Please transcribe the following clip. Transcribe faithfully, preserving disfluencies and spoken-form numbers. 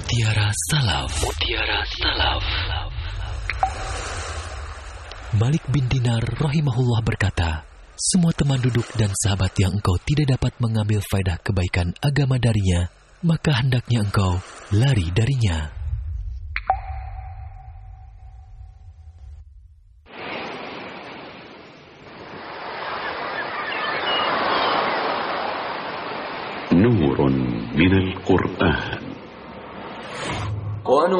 Mutiara Salaf. Mutiara Salaf. Malik bin Dinar rahimahullah berkata, semua teman duduk dan sahabat yang engkau tidak dapat mengambil faedah kebaikan agama darinya, maka hendaknya engkau lari darinya. نور من القرآن